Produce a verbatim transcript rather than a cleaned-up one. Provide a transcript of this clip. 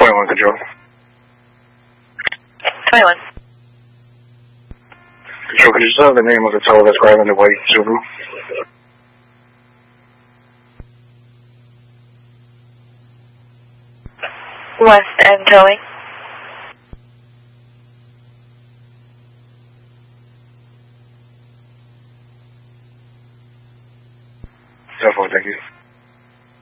twenty-one control. twenty-one. Control, could you tell the name of the tower that's driving the white Subaru? West End Towing. ten four, thank you.